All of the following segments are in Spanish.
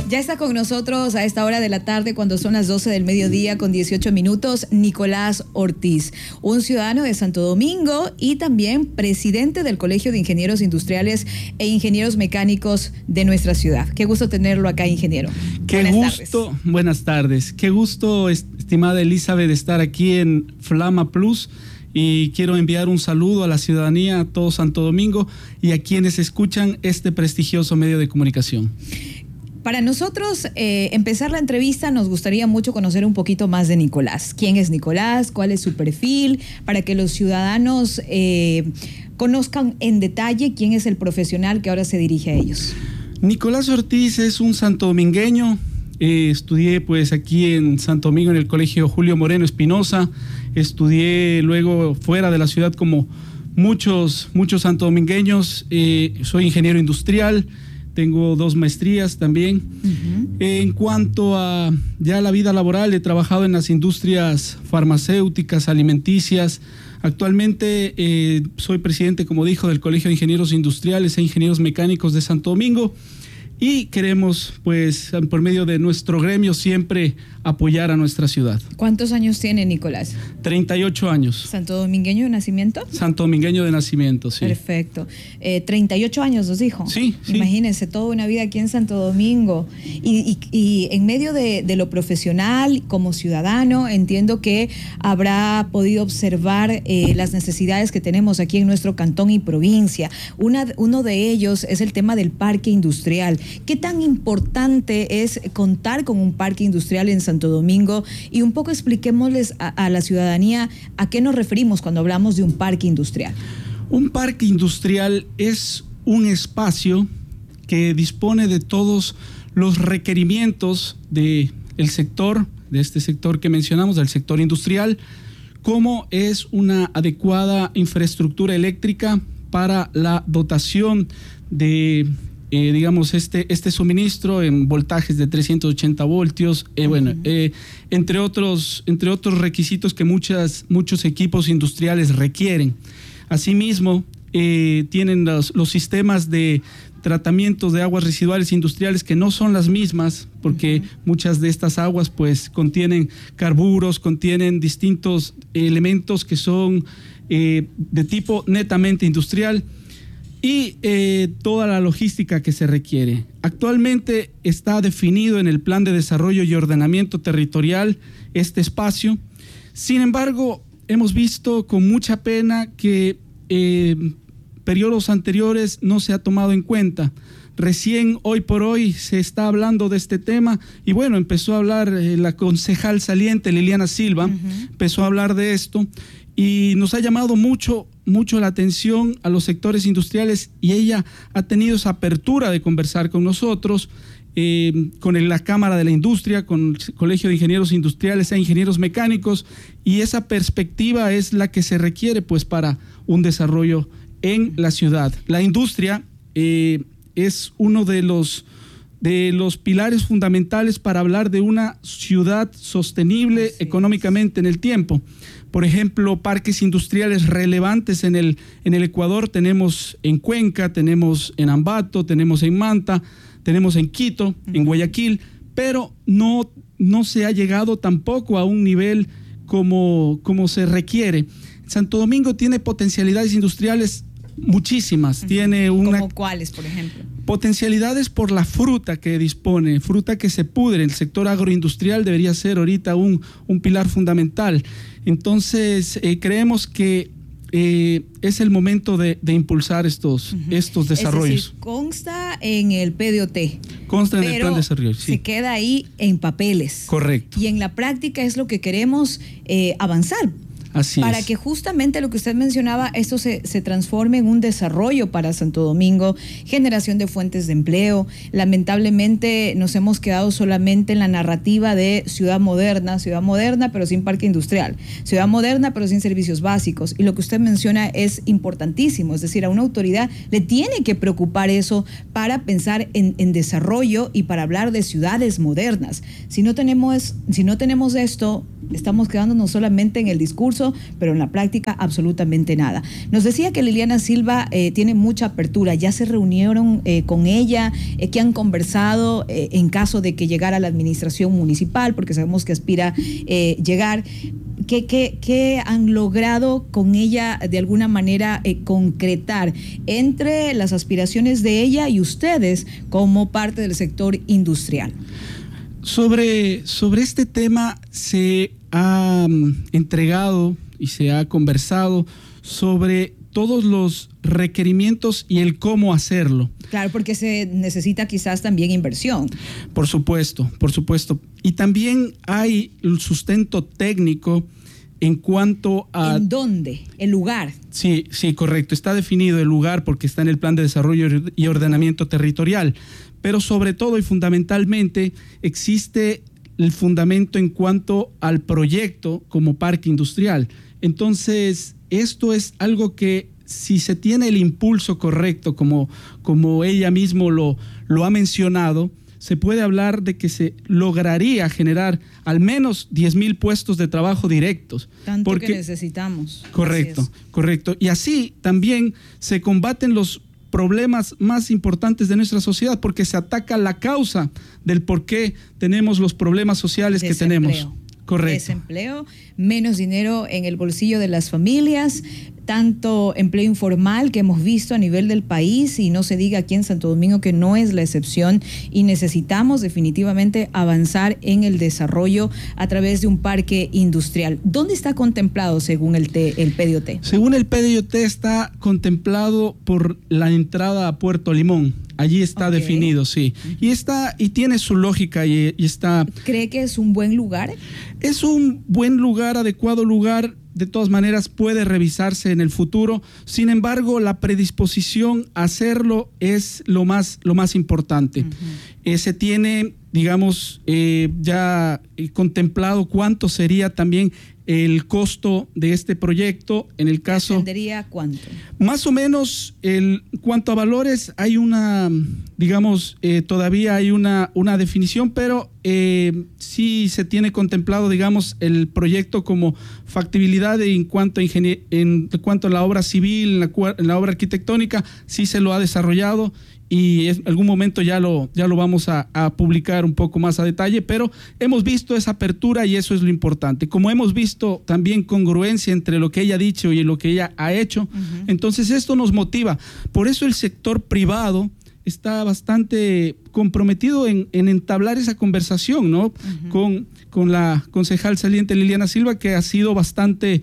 Ya está con nosotros a esta hora de la tarde, cuando son las 12 del mediodía con 18 minutos, Nicolás Ortiz, un ciudadano de Santo Domingo y también presidente del Colegio de Ingenieros Industriales e Ingenieros Mecánicos de nuestra ciudad. Qué gusto tenerlo acá, ingeniero. Buenas tardes. Qué gusto, estimada Elizabeth, de estar aquí en Flama Plus. Y quiero enviar un saludo a la ciudadanía, a todo Santo Domingo y a quienes escuchan este prestigioso medio de comunicación. Para nosotros, empezar la entrevista, nos gustaría mucho conocer un poquito más de Nicolás. ¿Quién es Nicolás? ¿Cuál es su perfil? Para que los ciudadanos conozcan en detalle quién es el profesional que ahora se dirige a ellos. Nicolás Ortiz es un santodomingueño. Estudié pues aquí en Santo Domingo en el Colegio Julio Moreno Espinosa. Estudié luego fuera de la ciudad como muchos santodomingueños. Soy ingeniero industrial. Tengo 2 maestrías también. En cuanto a ya la vida laboral, he trabajado en las industrias farmacéuticas, alimenticias. Actualmente soy presidente, como dijo, del Colegio de Ingenieros Industriales e Ingenieros Mecánicos de Santo Domingo. Y queremos, pues, por medio de nuestro gremio, siempre apoyar a nuestra ciudad. ¿Cuántos años tiene Nicolás? 38 años. ¿Santodomingueño de nacimiento? Santodomingueño de nacimiento, sí. Perfecto. 38 años, nos dijo. Sí. Imagínense, toda una vida aquí en Santo Domingo. Y en medio de lo profesional, como ciudadano, entiendo que habrá podido observar las necesidades que tenemos aquí en nuestro cantón y provincia. Uno de ellos es el tema del parque industrial. ¿Qué tan importante es contar con un parque industrial en Santo Domingo? Y un poco expliquémosles a la ciudadanía a qué nos referimos cuando hablamos de un parque industrial. Un parque industrial es un espacio que dispone de todos los requerimientos del sector, de este sector que mencionamos, del sector industrial, como es una adecuada infraestructura eléctrica para la dotación de este suministro en voltajes de 380 voltios, entre otros requisitos que muchos equipos industriales requieren. Asimismo, tienen los sistemas de tratamientos de aguas residuales industriales que no son las mismas, porque muchas de estas aguas pues contienen carburos, contienen distintos elementos que son de tipo netamente industrial. Y toda la logística que se requiere. Actualmente está definido en el Plan de Desarrollo y Ordenamiento Territorial este espacio. Sin embargo, hemos visto con mucha pena que periodos anteriores no se ha tomado en cuenta. Recién hoy por hoy se está hablando de este tema y bueno, empezó a hablar la concejal saliente Liliana Silva, empezó a hablar de esto y nos ha llamado mucho la atención a los sectores industriales y ella ha tenido esa apertura de conversar con nosotros, con la Cámara de la Industria, con el Colegio de Ingenieros Industriales e Ingenieros Mecánicos, y esa perspectiva es la que se requiere pues para un desarrollo en la ciudad. La industria es uno de los pilares fundamentales para hablar de una ciudad sostenible económicamente en el tiempo. Por ejemplo, parques industriales relevantes en el Ecuador tenemos en Cuenca, tenemos en Ambato, tenemos en Manta, tenemos en Quito, en Guayaquil, pero no se ha llegado tampoco a un nivel como se requiere. Santo Domingo tiene potencialidades industriales muchísimas. Tiene ¿Como cuáles, por ejemplo? Potencialidades por la fruta que dispone, fruta que se pudre. El sector agroindustrial debería ser ahorita un pilar fundamental. Entonces, creemos que es el momento de impulsar estos desarrollos. Es decir, consta en el PDOT. Consta en el plan de desarrollo, sí. Se queda ahí en papeles. Correcto. Y en la práctica es lo que queremos avanzar. Así para que justamente lo que usted mencionaba, esto se transforme en un desarrollo para Santo Domingo, generación de fuentes de empleo. Lamentablemente nos hemos quedado solamente en la narrativa de ciudad moderna pero sin parque industrial, ciudad moderna pero sin servicios básicos, y lo que usted menciona es importantísimo, es decir, a una autoridad le tiene que preocupar eso para pensar en desarrollo y para hablar de ciudades modernas. Si no tenemos esto, estamos quedándonos solamente en el discurso discurso, pero en la práctica absolutamente nada. Nos decía que Liliana Silva tiene mucha apertura. ¿Ya se reunieron con ella? ¿Qué han conversado en caso de que llegara a la administración municipal? Porque sabemos que aspira llegar. ¿Qué han logrado con ella de alguna manera concretar entre las aspiraciones de ella y ustedes como parte del sector industrial? Sobre este tema se ha entregado y se ha conversado sobre todos los requerimientos y el cómo hacerlo. Claro, porque se necesita quizás también inversión. Por supuesto. Y también hay el sustento técnico en cuanto a... ¿En dónde? ¿El lugar? Sí, correcto. Está definido el lugar porque está en el Plan de Desarrollo y Ordenamiento Territorial. Pero sobre todo y fundamentalmente existe el fundamento en cuanto al proyecto como parque industrial. Entonces, esto es algo que si se tiene el impulso correcto, como ella mismo lo ha mencionado, se puede hablar de que se lograría generar al menos 10,000 puestos de trabajo directos. Tanto que necesitamos. Correcto. Y así también se combaten los problemas más importantes de nuestra sociedad, porque se ataca la causa del por qué tenemos los problemas sociales que tenemos. Correcto. Desempleo, menos dinero en el bolsillo de las familias, tanto empleo informal que hemos visto a nivel del país, y no se diga aquí en Santo Domingo que no es la excepción, y necesitamos definitivamente avanzar en el desarrollo a través de un parque industrial. ¿Dónde está contemplado según el PDOT? Según el PDOT está contemplado por la entrada a Puerto Limón. Allí está definido, sí. Y tiene su lógica y está... ¿Cree que es un buen lugar? Es un buen lugar, adecuado lugar. De todas maneras puede revisarse en el futuro. Sin embargo, la predisposición a hacerlo es lo más importante. Se tiene, digamos, ya contemplado cuánto sería también el costo de este proyecto. En el caso... ¿Tendría cuánto? Más o menos, cuanto a valores, hay una, digamos, todavía hay una definición, pero sí se tiene contemplado, digamos, el proyecto como factibilidad en cuanto a la obra civil, en la obra arquitectónica, sí se lo ha desarrollado. Y en algún momento ya lo vamos a publicar un poco más a detalle, pero hemos visto esa apertura y eso es lo importante. Como hemos visto también congruencia entre lo que ella ha dicho y lo que ella ha hecho, entonces esto nos motiva. Por eso el sector privado está bastante comprometido en entablar esa conversación, ¿no? Con la concejal saliente Liliana Silva, que ha sido bastante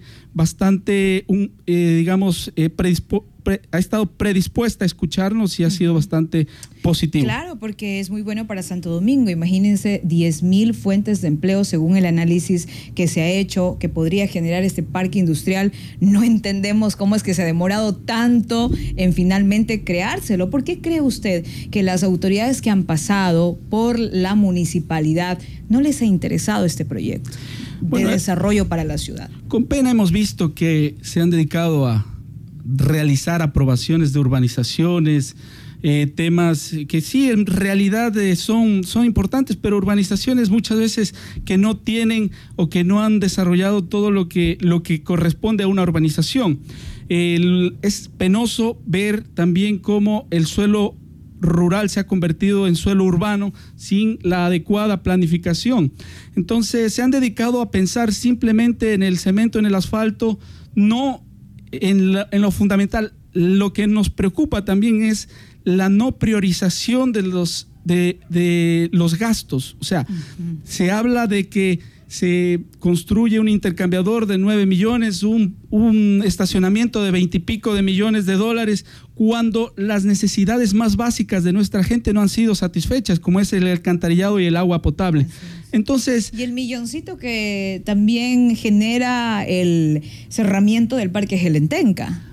ha estado predispuesta a escucharnos y ha sido bastante positivo. Claro, porque es muy bueno para Santo Domingo. Imagínense 10,000 fuentes de empleo según el análisis que se ha hecho, que podría generar este parque industrial. No entendemos cómo es que se ha demorado tanto en finalmente creárselo. ¿Por qué cree usted que las autoridades que han pasado por la municipalidad no les ha interesado este proyecto de desarrollo para la ciudad? Con pena hemos visto que se han dedicado a realizar aprobaciones de urbanizaciones, temas que sí en realidad son importantes, pero urbanizaciones muchas veces que no tienen o que no han desarrollado todo lo que corresponde a una urbanización. Es penoso ver también cómo el suelo rural se ha convertido en suelo urbano sin la adecuada planificación. Entonces se han dedicado a pensar simplemente en el cemento, en el asfalto, no en lo fundamental. Lo que nos preocupa también es la no priorización de los gastos. O sea, se habla de que se construye un intercambiador de 9 millones, un estacionamiento de 20 y pico de millones de dólares, cuando las necesidades más básicas de nuestra gente no han sido satisfechas, como es el alcantarillado y el agua potable. Entonces, y el milloncito que también genera el cerramiento del Parque Gelentenca.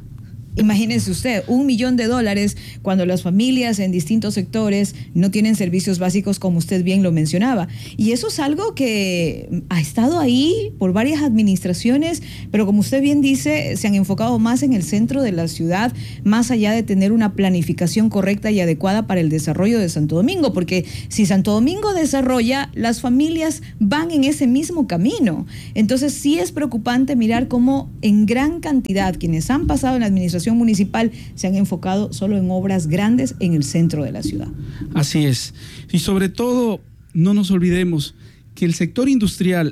Imagínense usted, $1 millón cuando las familias en distintos sectores no tienen servicios básicos, como usted bien lo mencionaba. Y eso es algo que ha estado ahí por varias administraciones, pero como usted bien dice, se han enfocado más en el centro de la ciudad, más allá de tener una planificación correcta y adecuada para el desarrollo de Santo Domingo, porque si Santo Domingo desarrolla, las familias van en ese mismo camino. Entonces sí es preocupante mirar cómo en gran cantidad quienes han pasado en la administración municipal se han enfocado solo en obras grandes en el centro de la ciudad. Así es. Y sobre todo, no nos olvidemos que el sector industrial,